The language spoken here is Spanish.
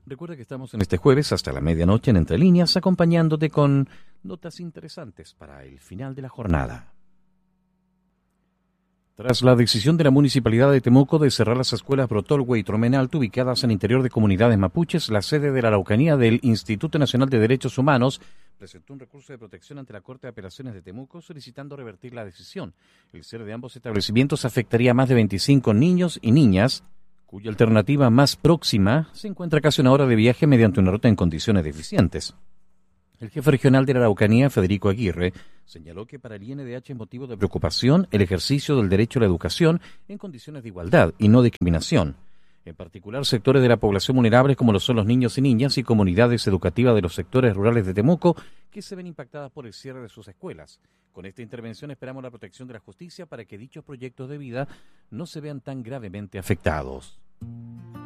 Recuerda que estamos en este jueves hasta la medianoche en Entre Líneas, acompañándote con notas interesantes para el final de la jornada. Tras la decisión de la Municipalidad de Temuco de cerrar las escuelas Brotolwe y Tromen Alto ubicadas en interior de comunidades mapuches, la sede de la Araucanía del Instituto Nacional de Derechos Humanos presentó un recurso de protección ante la Corte de Apelaciones de Temuco solicitando revertir la decisión. El cierre de ambos establecimientos afectaría a más de 25 niños y niñas, cuya alternativa más próxima se encuentra casi una hora de viaje mediante una ruta en condiciones deficientes. El jefe regional de la Araucanía, Federico Aguirre, señaló que para el INDH es motivo de preocupación el ejercicio del derecho a la educación en condiciones de igualdad y no discriminación. En particular, sectores de la población vulnerables como lo son los niños y niñas y comunidades educativas de los sectores rurales de Temuco que se ven impactadas por el cierre de sus escuelas. Con esta intervención esperamos la protección de la justicia para que dichos proyectos de vida no se vean tan gravemente afectados.